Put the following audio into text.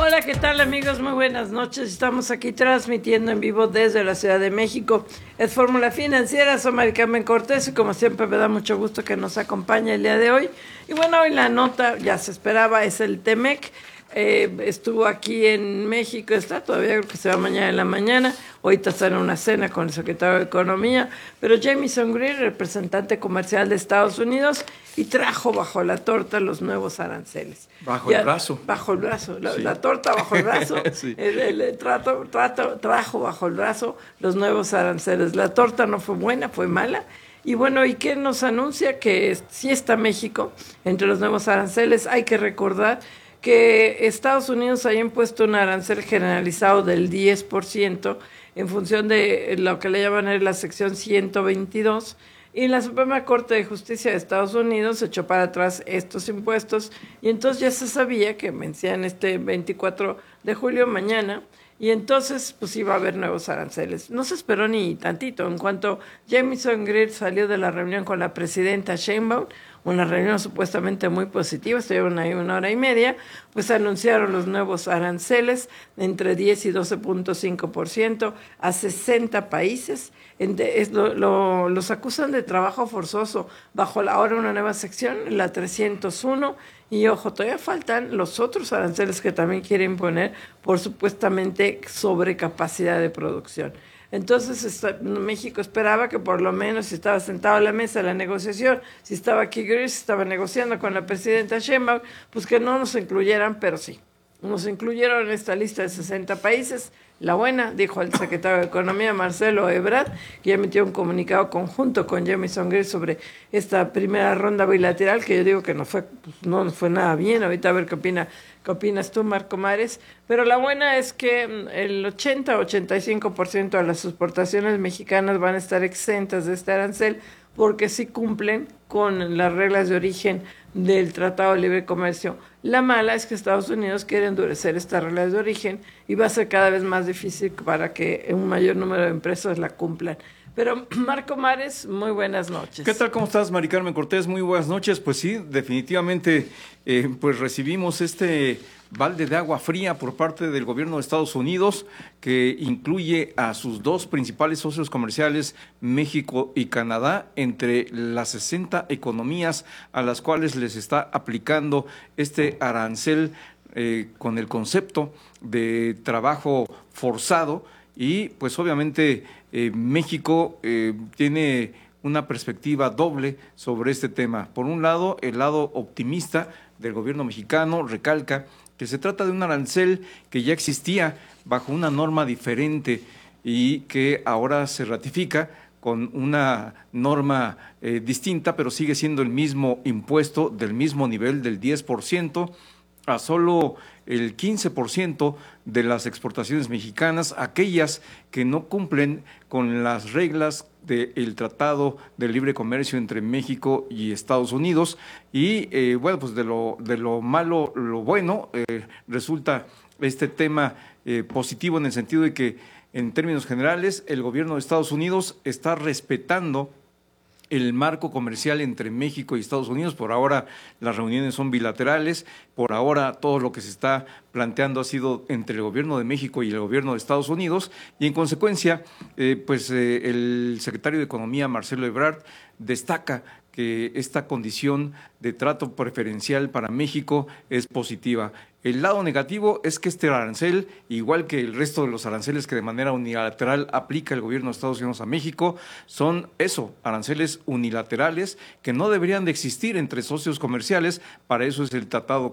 Hola, ¿qué tal amigos? Muy buenas noches. Estamos aquí transmitiendo en vivo desde la Ciudad de México. Es Fórmula Financiera, soy Mari Carmen Cortés y como siempre me da mucho gusto que nos acompañe el día de hoy. Y bueno, hoy la nota, ya se esperaba, es el TEMEC. Estuvo aquí en México, está todavía, creo que se va mañana en la mañana. Ahorita está en una cena con el secretario de Economía, pero Jamieson Greer, representante comercial de Estados Unidos, y trajo bajo la torta los nuevos aranceles. Bajo el brazo. Bajo el brazo, la torta bajo el brazo, sí. Trajo bajo el brazo los nuevos aranceles. La torta no fue buena, fue mala. Y bueno, ¿y qué nos anuncia? Que sí está México entre los nuevos aranceles. Hay que recordar que Estados Unidos haya impuesto un arancel generalizado del 10% en función de lo que le llaman la sección 122, y la Suprema Corte de Justicia de Estados Unidos echó para atrás estos impuestos, y entonces ya se sabía que vencían este 24 de julio, mañana, y entonces pues iba a haber nuevos aranceles. No se esperó ni tantito. En cuanto Jamieson Greer salió de la reunión con la presidenta Sheinbaum, una reunión supuestamente muy positiva, estuvieron ahí 1 hora y media, pues anunciaron los nuevos aranceles entre 10 y 12.5% a 60 países. Los acusan de trabajo forzoso bajo ahora una nueva sección, la 301, y ojo, todavía faltan los otros aranceles que también quiere imponer por supuestamente sobrecapacidad de producción. Entonces México esperaba que por lo menos, si estaba sentado a la mesa de la negociación, si estaba aquí Greer, si estaba negociando con la presidenta Sheinbaum, pues que no nos incluyeran, pero sí, nos incluyeron en esta lista de 60 países. La buena, dijo el secretario de Economía, Marcelo Ebrard, que ya emitió un comunicado conjunto con Jamieson Greer sobre esta primera ronda bilateral, que yo digo que no fue nada bien. Ahorita a ver qué opinas tú, Marco Mares. Pero la buena es que el 80-85% de las exportaciones mexicanas van a estar exentas de este arancel, porque sí cumplen con las reglas de origen del Tratado de Libre Comercio. La mala es que Estados Unidos quiere endurecer estas reglas de origen y va a ser cada vez más difícil para que un mayor número de empresas la cumplan. Pero Marco Mares, muy buenas noches. ¿Qué tal? ¿Cómo estás, Mari Carmen Cortés? Muy buenas noches. Pues sí, definitivamente pues recibimos este balde de agua fría por parte del gobierno de Estados Unidos, que incluye a sus dos principales socios comerciales, México y Canadá, entre las 60 economías a las cuales les está aplicando este arancel con el concepto de trabajo forzado. Y pues obviamente México tiene una perspectiva doble sobre este tema. Por un lado, el lado optimista del gobierno mexicano recalca que se trata de un arancel que ya existía bajo una norma diferente y que ahora se ratifica con una norma distinta, pero sigue siendo el mismo impuesto del mismo nivel del 10%, a solo el 15% de las exportaciones mexicanas, aquellas que no cumplen con las reglas del Tratado de Libre Comercio entre México y Estados Unidos. Y bueno, pues de lo malo, lo bueno, resulta este tema positivo en el sentido de que, en términos generales, el gobierno de Estados Unidos está respetando el marco comercial entre México y Estados Unidos. Por ahora las reuniones son bilaterales, por ahora todo lo que se está planteando ha sido entre el gobierno de México y el gobierno de Estados Unidos, y en consecuencia el secretario de Economía, Marcelo Ebrard, destaca que esta condición de trato preferencial para México es positiva. El lado negativo es que este arancel, igual que el resto de los aranceles que de manera unilateral aplica el gobierno de Estados Unidos a México, son aranceles unilaterales que no deberían de existir entre socios comerciales. Para eso es el tratado